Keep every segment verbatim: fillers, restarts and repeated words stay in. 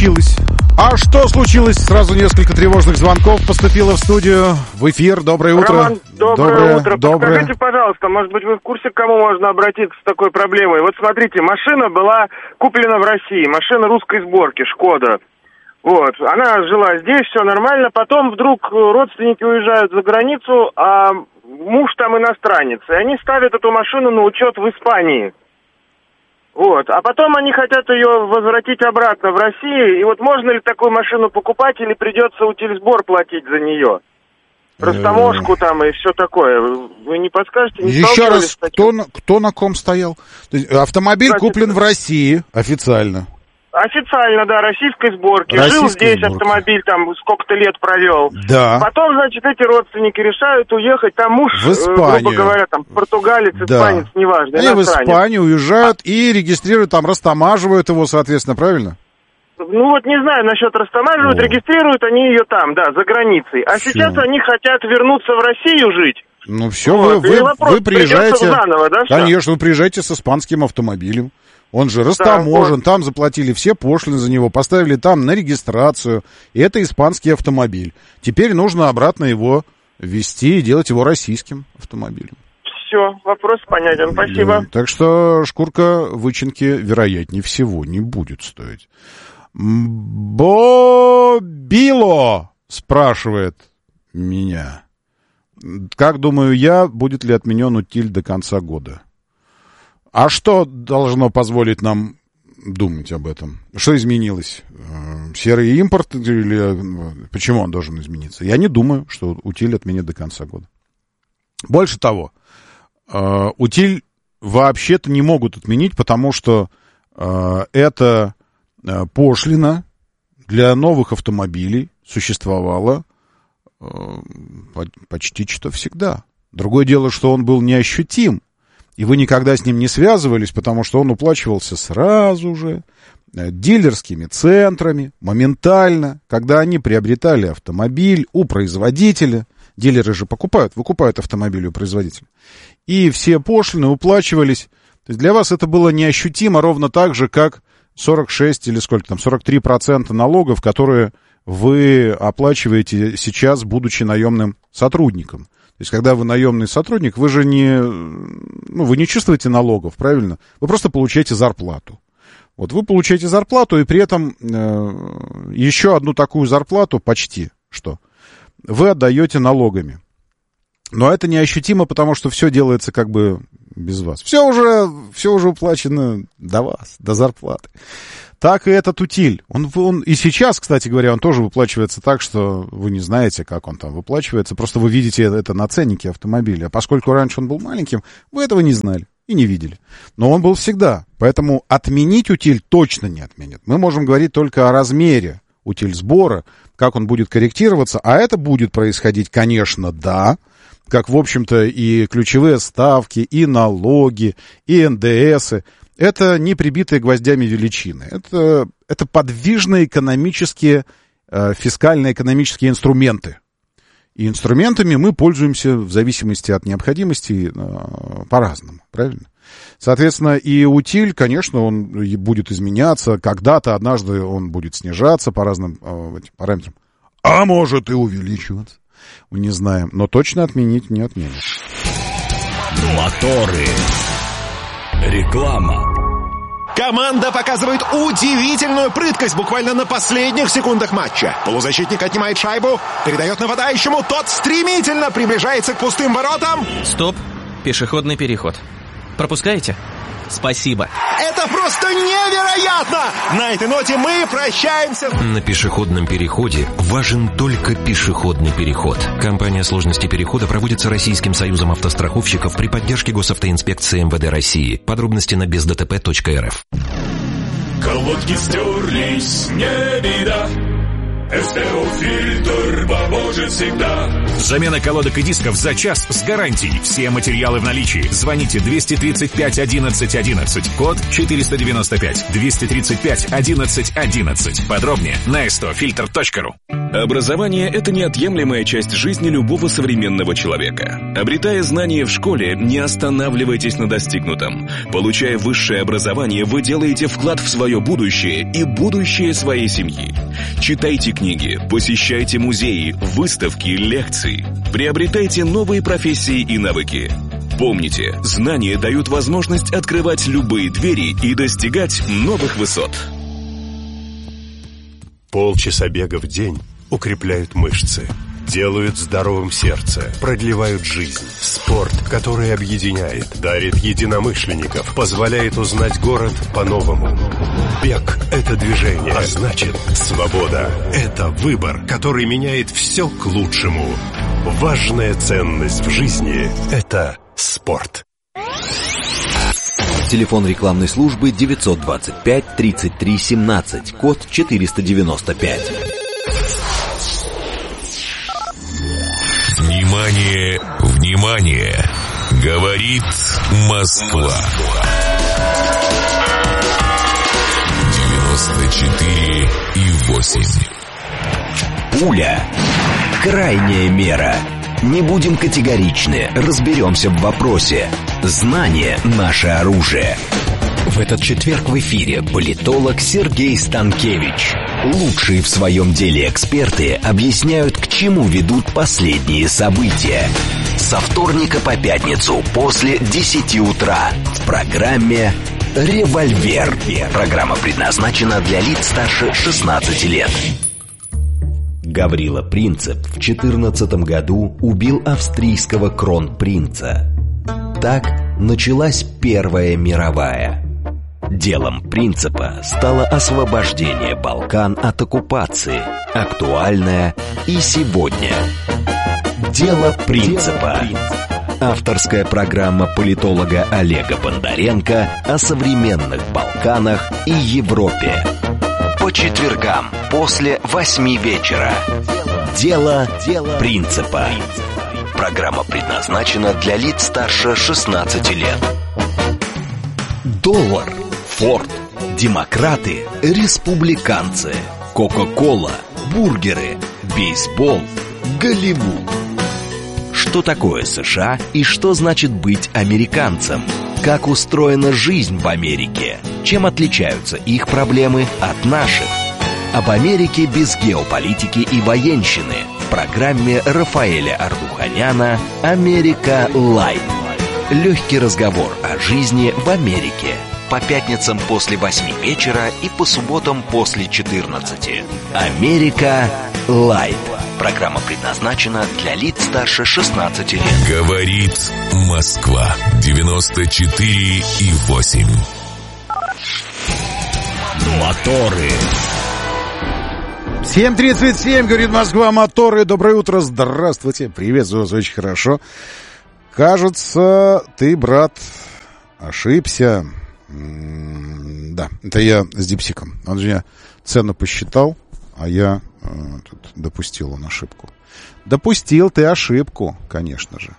случилось? А что случилось? Сразу несколько тревожных звонков поступило в студию. В эфир. Доброе утро. Роман, доброе, доброе утро. Доброе. Подскажите, пожалуйста, может быть, вы в курсе, к кому можно обратиться с такой проблемой? Вот смотрите, машина была куплена в России, машина русской сборки, Шкода. Вот, она жила здесь, все нормально. Потом вдруг родственники уезжают за границу, а муж там иностранец. И они ставят эту машину на учет в Испании. Вот, а потом они хотят ее возвратить обратно в Россию, и вот можно ли такую машину покупать, или придется утильсбор платить за нее? Растаможку там и все такое. Вы не подскажете? Не Еще раз, кто на, кто на ком стоял? То есть, автомобиль Кстати, куплен в России официально. Официально, да, российской сборки. Российской Жил здесь сборки. Автомобиль, там сколько-то лет провел. Да. Потом, значит, эти родственники решают уехать. Там муж, в Испанию. грубо говоря, там португалец, да. испанец, неважно. Они в Испанию уезжают а... и регистрируют, там растамаживают его, соответственно, правильно? Ну вот не знаю насчет растамаживают, О. регистрируют они ее там, да, за границей. А все. Сейчас они хотят вернуться в Россию жить. Ну все, вот. вы, вы, вы приезжаете, заново, да, конечно, вы приезжаете с испанским автомобилем. Он же растаможен, да, там заплатили все пошлины за него, поставили там на регистрацию. И это испанский автомобиль. Теперь нужно обратно его везти и делать его российским автомобилем. Все, вопрос понятен, спасибо. Да, так что шкурка вычинки, вероятнее всего, не будет стоить. Бобило спрашивает меня. Как думаю я, будет ли отменен утиль до конца года? А что должно позволить нам думать об этом? Что изменилось? Серый импорт или почему он должен измениться? Я не думаю, что утиль отменят до конца года. Больше того, утиль вообще-то не могут отменить, потому что эта пошлина для новых автомобилей существовала почти что всегда. Другое дело, что он был неощутим. И вы никогда с ним не связывались, потому что он уплачивался сразу же, дилерскими центрами, моментально, когда они приобретали автомобиль у производителя. Дилеры же покупают, выкупают автомобиль у производителя. И все пошлины уплачивались. То есть для вас это было неощутимо ровно так же, как сорок шесть или сколько там, сорок три процента налогов, которые вы оплачиваете сейчас, будучи наемным сотрудником. То есть, когда вы наемный сотрудник, вы же не, ну, вы не чувствуете налогов, правильно? Вы просто получаете зарплату. Вот вы получаете зарплату, и при этом э, еще одну такую зарплату, почти, что вы отдаете налогами. Но это неощутимо, потому что все делается как бы без вас. Все уже, все уже уплачено до вас, до зарплаты. Так и этот утиль. Он, он и сейчас, кстати говоря, он тоже выплачивается так, что вы не знаете, как он там выплачивается. Просто вы видите это на ценнике автомобиля. А поскольку раньше он был маленьким, вы этого не знали и не видели. Но он был всегда. Поэтому отменить утиль точно не отменят. Мы можем говорить только о размере утильсбора, как он будет корректироваться. А это будет происходить, конечно, да, как, в общем-то, и ключевые ставки, и налоги, и эн дэ эсы. Это не прибитые гвоздями величины. Это, это подвижные экономические, э, фискально-экономические инструменты. И инструментами мы пользуемся в зависимости от необходимости э, по-разному, правильно? Соответственно, и утиль, конечно, он будет изменяться. Когда-то, однажды он будет снижаться по разным э, параметрам. А может и увеличиваться. Мы не знаем. Но точно отменить не отменят. Моторы. Реклама. Команда показывает удивительную прыткость буквально на последних секундах матча. Полузащитник отнимает шайбу, передает нападающему, тот стремительно приближается к пустым воротам. Стоп, пешеходный переход. Пропускаете? Спасибо. Это просто невероятно! На этой ноте мы прощаемся. На пешеходном переходе важен только пешеходный переход. Компания сложности перехода проводится Российским союзом автостраховщиков при поддержке госавтоинспекции эм вэ дэ России. Подробности на без дэ тэ пэ точка эр эф. Колодки стерлись, не беда. эс тэ о-фильтр поможет всегда. Замена колодок и дисков за час с гарантией. Все материалы в наличии. Звоните двести тридцать пять одиннадцать одиннадцать. Код четыреста девяносто пять. двести тридцать пять одиннадцать одиннадцать. Подробнее на эс тэ о фильтр точка ру. Образование – это неотъемлемая часть жизни любого современного человека. Обретая знания в школе, не останавливайтесь на достигнутом. Получая высшее образование, вы делаете вклад в свое будущее и будущее своей семьи. Читайте книги, посещайте музеи, выставки, лекции. Приобретайте новые профессии и навыки. Помните, знания дают возможность открывать любые двери и достигать новых высот. Полчаса бега в день укрепляют мышцы, делают здоровым сердце, продлевают жизнь. Спорт, который объединяет, дарит единомышленников, позволяет узнать город по-новому. Бег – это движение, а значит, свобода – это выбор, который меняет все к лучшему. Важная ценность в жизни – это спорт. Телефон рекламной службы девятьсот двадцать пять тридцать три семнадцать, код четыреста девяносто пять. Внимание, внимание! Говорит Москва. девяносто четыре и восемь. Пуля. Крайняя мера. Не будем категоричны, разберемся в вопросе. Знание – наше оружие. В этот четверг в эфире политолог Сергей Станкевич. Лучшие в своем деле эксперты объясняют, к чему ведут последние события. Со вторника по пятницу после десяти утра в программе «Револьвер». Программа предназначена для лиц старше шестнадцати лет. Гаврила Принцип в четырнадцатом году убил австрийского кронпринца. Так началась Первая мировая. Делом Принципа стало освобождение Балкан от оккупации, актуальное и сегодня. Дело Принципа. Авторская программа политолога Олега Бондаренко о современных Балканах и Европе. По четвергам после восьми вечера. Дело Принципа. Программа предназначена для лиц старше шестнадцати лет. Доллар, Форд, демократы, республиканцы, Кока-кола, бургеры, бейсбол, Голливуд. Что такое США и что значит быть американцем? Как устроена жизнь в Америке? Чем отличаются их проблемы от наших? Об Америке без геополитики и военщины в программе Рафаэля Ардуханяна «Америка Лайт». Легкий разговор о жизни в Америке. По пятницам после восьми вечера и по субботам после четырнадцати. «Америка Лайт». Программа предназначена для лиц старше шестнадцати лет. Говорит Москва. девяносто четыре и восемь. Моторы. семь тридцать семь, говорит Москва, моторы. Доброе утро, здравствуйте. Приветствую вас очень хорошо. Кажется, ты, брат, ошибся. М-м- да, это я с Дипсиком. Он же меня цену посчитал, а я э, тут допустил он ошибку. Допустил ты ошибку, конечно же.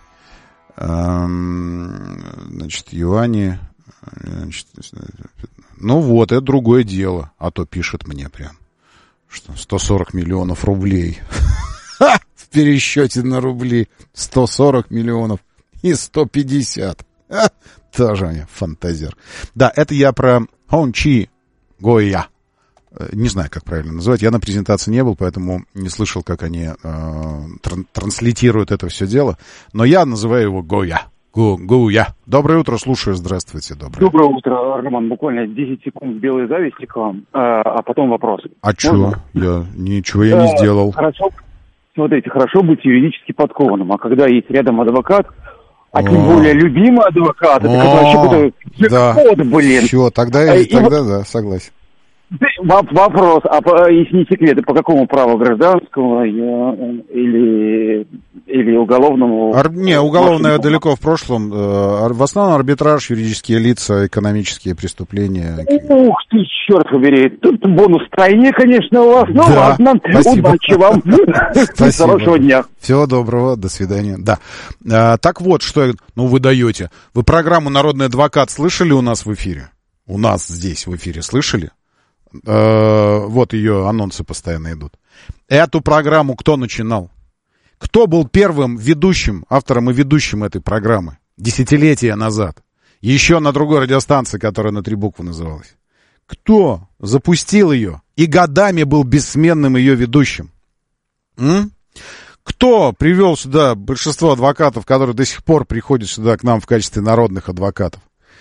Эм, значит, юани... Значит, ну вот, это другое дело. А то пишет мне прям, что сто сорок миллионов рублей. В пересчете на рубли. сто сорок миллионов и сто пятьдесят. Тоже мне фантазер. Да, это я про Хончи Гоя. Не знаю, как правильно называть. Я на презентации не был, поэтому не слышал, как они э, тран- транслитируют это все дело. Но я называю его Гоя. Гу, Гуя. Доброе утро, слушаю. Здравствуйте. Доброе. Доброе утро, Роман. Буквально десять секунд белой зависти к вам, а, а потом вопрос. А что? Я ничего я не сделал. Хорошо. Смотрите, хорошо быть юридически подкованным, а когда есть рядом адвокат, а О. тем более любимый адвокат, это как вообще какой-то блин. Все, тогда, А, я, и тогда вот- да, согласен. Вопрос, а по- если не секрет, по какому праву гражданскому э, или, или уголовному? Ар- не, уголовное Машину- далеко в прошлом. Э, ар- в основном арбитраж, юридические лица, экономические преступления. Ух ты, черт побери. Тут бонус тройне, конечно, у вас. Ну Да, ладно, спасибо. удачи вам. Спасибо. Хорошего дня. Всего доброго, до свидания. Да. А, так вот, что я... Ну, вы даете. Вы программу «Народный адвокат» слышали у нас в эфире? У нас здесь в эфире слышали? Э, вот ее анонсы постоянно идут. Эту программу кто начинал? Кто был первым ведущим, автором и ведущим этой программы? Десятилетия назад. Еще на другой радиостанции, которая на три буквы называлась. Кто запустил ее и годами был бессменным ее ведущим? М? Кто привел сюда большинство адвокатов, которые до сих пор приходят сюда к нам в качестве народных адвокатов?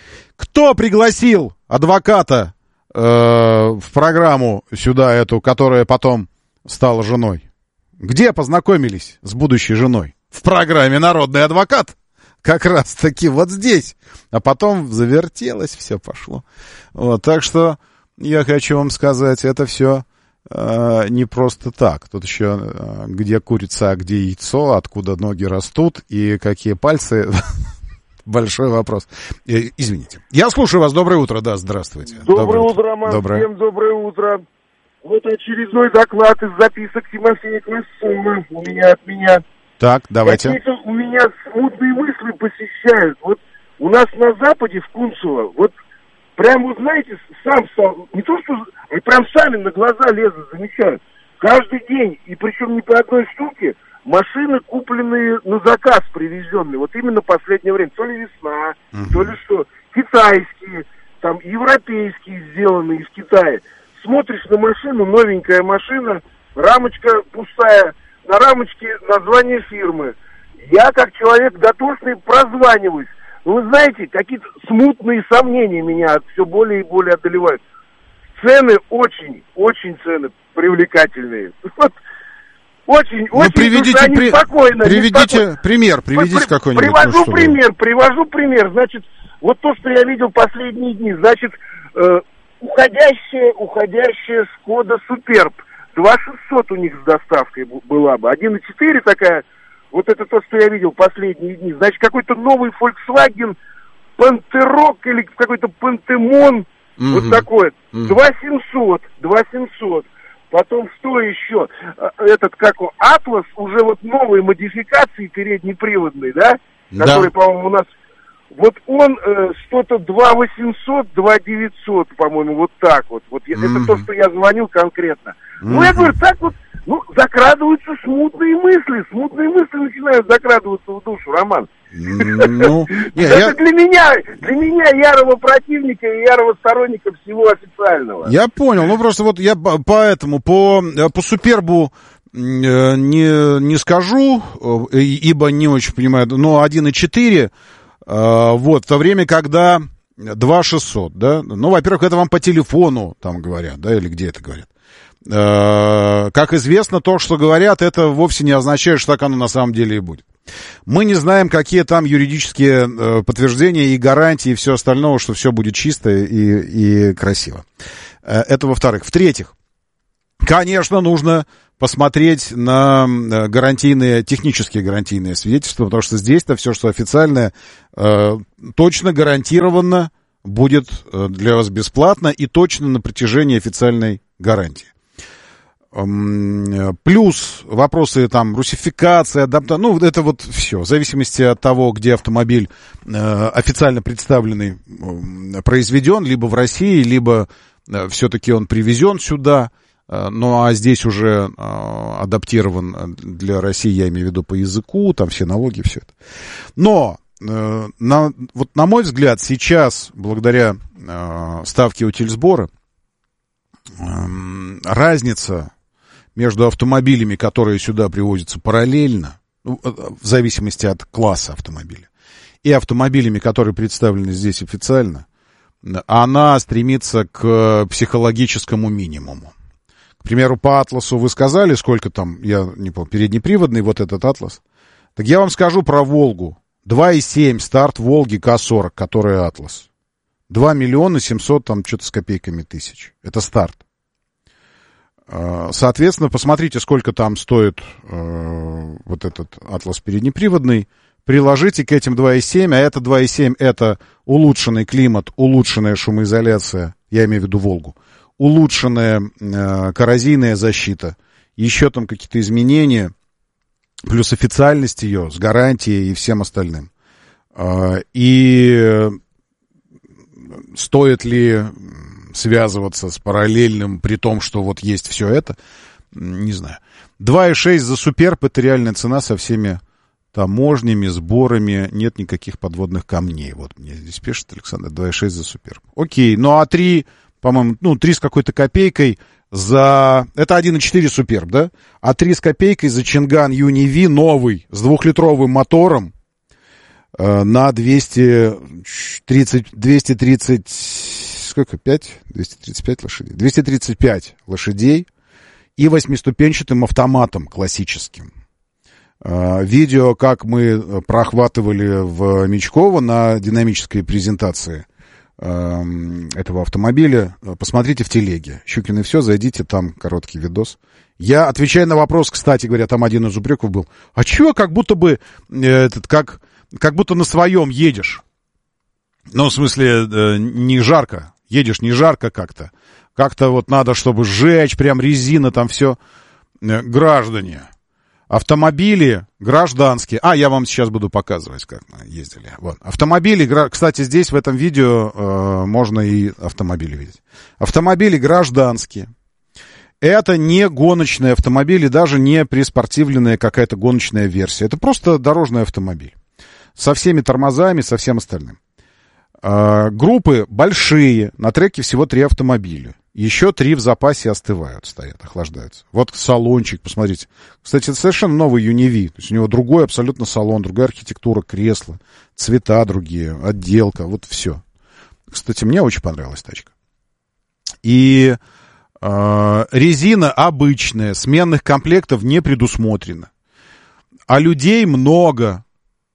Кто пригласил адвоката э, в программу сюда эту, которая потом стала женой? Где познакомились с будущей женой? В программе «Народный адвокат». Как раз таки вот здесь. А потом завертелось, все пошло. Вот, так что я хочу вам сказать, это все э, не просто так. Тут еще э, где курица, а где яйцо, откуда ноги растут и какие пальцы. Большой вопрос. Э, извините. Я слушаю вас. Доброе утро. Да, здравствуйте. Доброе, доброе утро, Роман. Доброе. Всем доброе утро. Вот очередной доклад из записок Тимофея Квасцова у меня от меня. Так, давайте. Какие-то у меня смутные мысли посещают. Вот у нас на Западе, в Кунцево, вот прям, вы знаете, сам, сам не то что, а прям сами на глаза лезут, замечают. Каждый день, и причем не по одной штуке, машины, купленные на заказ, привезенные. Вот именно в последнее время. То ли весна, uh-huh. то ли что. Китайские, там, европейские, сделанные из Китая. Смотришь на машину, новенькая машина, рамочка пустая, на рамочке название фирмы. Я, как человек дотошный, прозваниваюсь. Но вы знаете, какие-то смутные сомнения меня все более и более одолевают. Цены очень, очень цены привлекательные. Вот. Очень, ну, очень приведите, при... неспокойно. Приведите неспокойно. пример, приведите при... какой-нибудь. Привожу ну, пример, привожу пример. Значит, вот то, что я видел последние дни. Значит, э, уходящая, уходящая Шкода Суперб. два шестьсот у них с доставкой была бы. один и четыре такая. Вот это то, что я видел последние дни. Значит, какой-то новый Volkswagen Пантерок или какой-то Пантемон. Mm-hmm. Вот такой. Mm-hmm. два семьсот. два семьсот. Потом что еще? Этот, как он, Атлас, уже вот новые модификации переднеприводные, да? Да. Которые, по-моему, у нас... Вот он э, что-то два восемьсот, два девятьсот, по-моему, вот так вот. Вот mm-hmm. это то, что я звонил конкретно. Mm-hmm. Ну, я говорю, так вот, ну, закрадываются смутные мысли. Смутные мысли начинают закрадываться в душу, Роман. Ну, не, это я... для меня, для меня ярого противника и ярого сторонника всего официального. Я понял, ну просто вот я поэтому по, по Супербу не, не скажу, ибо не очень понимаю, но один и четыре, вот, в то время, когда два шестьсот, да, ну, во-первых, это вам по телефону там говорят, да, или где это говорят. Как известно, то, что говорят, это вовсе не означает, что так оно на самом деле и будет. Мы не знаем, какие там юридические э, подтверждения и гарантии и все остальное, что все будет чисто и, и красиво. Э, это во-вторых. В-третьих, конечно, нужно посмотреть на гарантийные, технические гарантийные свидетельства, потому что здесь-то все, что официальное, э, точно гарантированно будет для вас бесплатно и точно на протяжении официальной гарантии. Плюс вопросы там русификации, адаптации, ну, это вот все, в зависимости от того, где автомобиль э, официально представленный, э, произведен, либо в России, либо э, все-таки он привезен сюда, э, ну, а здесь уже э, адаптирован для России, я имею в виду по языку, там все налоги, все это. Но, э, на, вот на мой взгляд, сейчас, благодаря э, ставке утильсбора, э, разница между автомобилями, которые сюда привозятся параллельно, ну, в зависимости от класса автомобиля, и автомобилями, которые представлены здесь официально, она стремится к психологическому минимуму. К примеру, по Атласу вы сказали, сколько там, я не помню, переднеприводный вот этот Атлас. Так я вам скажу про Волгу. два и семь старт Волги К сорок, который Атлас. два миллиона семьсот, там, что-то с копейками тысяч. Это старт. Соответственно, посмотрите, сколько там стоит э, вот этот Атлас переднеприводный. Приложите к этим два и семь, а это два и семь, это улучшенный климат, улучшенная шумоизоляция, я имею в виду Волгу, улучшенная э, коррозийная защита, еще там какие-то изменения, плюс официальность ее с гарантией и всем остальным. Э, и стоит ли связываться с параллельным, при том, что вот есть все это, не знаю. два и шесть за Суперб — это реальная цена со всеми таможнями, сборами, нет никаких подводных камней. Вот мне здесь пишет Александр, два и шесть за Суперб. Окей, ну а три, по-моему, ну три с какой-то копейкой за... Это один и четыре Суперб, да? А три с копейкой за Чинган Юни-Ви новый, с двухлитровым мотором, э, на двести тридцать, двести тридцать, сколько, пять? двести тридцать пять лошадей? двести тридцать пять лошадей и восьмиступенчатым автоматом классическим. Э, видео, как мы прохватывали в Мечково на динамической презентации этого автомобиля, посмотрите в телеге. Щукин и все, зайдите, там короткий видос. Я отвечаю на вопрос, кстати говоря, там один из упреков был. А чего, как будто бы этот, как, как будто на своем едешь? Ну, в смысле, не жарко. Едешь не жарко как-то. Как-то вот надо, чтобы сжечь, прям резина, там все. Граждане, автомобили гражданские. А, я вам сейчас буду показывать, как мы ездили. Вот. Автомобили, кстати, здесь в этом видео э, можно и автомобили видеть. Автомобили гражданские. Это не гоночные автомобили, даже не приспортивленная какая-то гоночная версия. Это просто дорожный автомобиль. Со всеми тормозами, со всем остальным. Э, группы большие, на треке всего три автомобиля. Еще три в запасе остывают, стоят, охлаждаются. Вот салончик, посмотрите. Кстати, это совершенно новый Юни-Ви. То есть у него другой абсолютно салон, другая архитектура, кресла, цвета другие, отделка, вот все. Кстати, мне очень понравилась тачка. И э, резина обычная, сменных комплектов не предусмотрено. А людей много.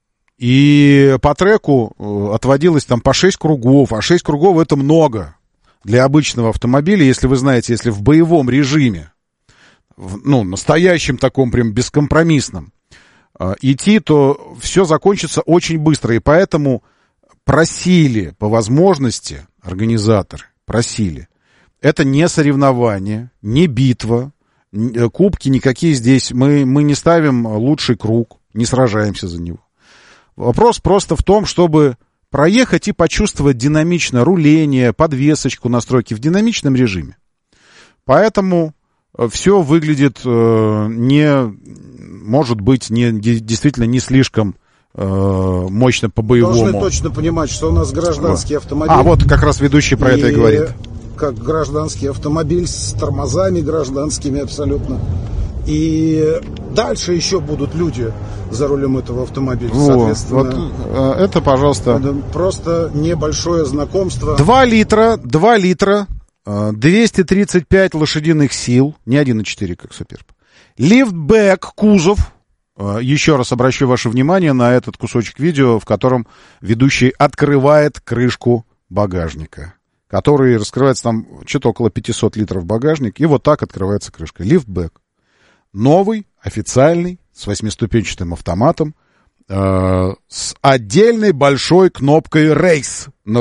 И по треку э, отводилось там по шесть кругов, а шесть кругов это много. Для обычного автомобиля, если вы знаете, если в боевом режиме, в, ну, настоящем таком прям бескомпромиссном, э, идти, то все закончится очень быстро. И поэтому просили по возможности, организаторы просили, это не соревнование, не битва, кубки никакие здесь, мы, мы не ставим лучший круг, не сражаемся за него. Вопрос просто в том, чтобы проехать и почувствовать динамично руление, подвесочку, настройки в динамичном режиме. Поэтому все выглядит э, не, может быть, не, действительно не слишком э, мощно по-боевому. Должны точно понимать, что у нас гражданский вот. автомобиль. А, вот как раз ведущий про и это и говорит. Как гражданский автомобиль с тормозами гражданскими абсолютно. И дальше еще будут люди за рулем этого автомобиля. Соответственно, вот, это, пожалуйста. Это просто небольшое знакомство. два литра, два литра, двести тридцать пять лошадиных сил, не один и четыре, как Суперб. Лифтбэк, кузов. Еще раз обращу ваше внимание на этот кусочек видео, в котором ведущий открывает крышку багажника, который раскрывается там что-то около пятьсот литров багажник, и вот так открывается крышка. Лифтбэк. Новый, официальный, с восьмиступенчатым автоматом, э, с отдельной большой кнопкой «Рейс» на